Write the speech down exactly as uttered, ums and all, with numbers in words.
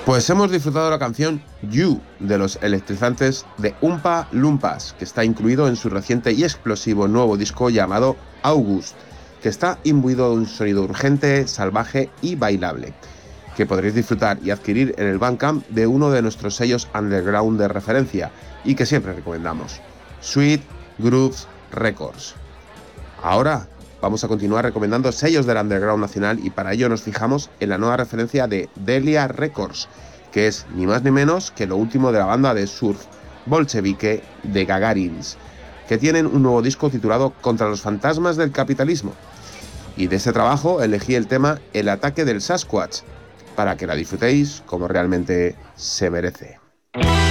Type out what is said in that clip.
Pues hemos disfrutado de la canción You de los electrizantes de Oompa Loompas, que está incluido en su reciente y explosivo nuevo disco llamado August, que está imbuido de un sonido urgente, salvaje y bailable, que podréis disfrutar y adquirir en el Bandcamp de uno de nuestros sellos underground de referencia y que siempre recomendamos, Sweet Grooves Records. Ahora vamos a continuar recomendando sellos del underground nacional y para ello nos fijamos en la nueva referencia de Delia Records, que es ni más ni menos que lo último de la banda de surf bolchevique de Gagarins, que tienen un nuevo disco titulado Contra los fantasmas del capitalismo. Y de ese trabajo elegí el tema El ataque del Sasquatch, para que la disfrutéis como realmente se merece.